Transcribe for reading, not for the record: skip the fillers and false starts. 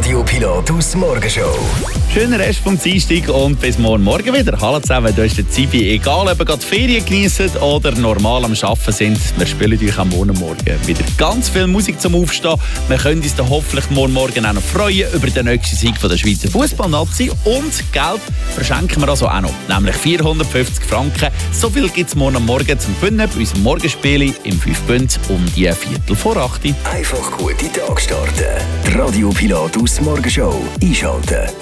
Radio Pilatus Morgenshow. Schönen Rest vom Dienstag und bis morgen wieder. Hallo zusammen, du hast den Zivi. Egal, ob ihr gerade Ferien geniessen oder normal am Arbeiten sind, wir spielen euch am Morgen wieder ganz viel Musik zum Aufstehen. Wir können uns dann hoffentlich morgen auch noch freuen über den nächsten Sieg von der Schweizer Fußballnazi. Und Geld verschenken wir also auch noch, nämlich 450 Franken. So viel gibt es morgen zum Gewinnen bei unserem Morgenspiel im 5 Bund um die 7:45. Einfach gute Tag starten. Die Radio Pilatus Morgenshow einschalten.